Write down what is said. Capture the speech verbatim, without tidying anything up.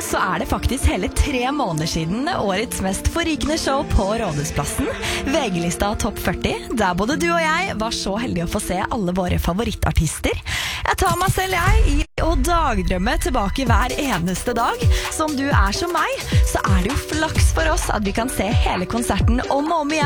så er det faktisk hele tre måneder siden årets mest forrykende show på Rådhusplassen, V G-lista Topp førti, der både du og jeg var så heldige å få se alle våre favorittartister. Jeg tar meg selv jeg i å dagdrømme tilbake hver eneste dag. Som du er som meg, så er det jo flaks for oss at vi kan se hele konserten om og om igjen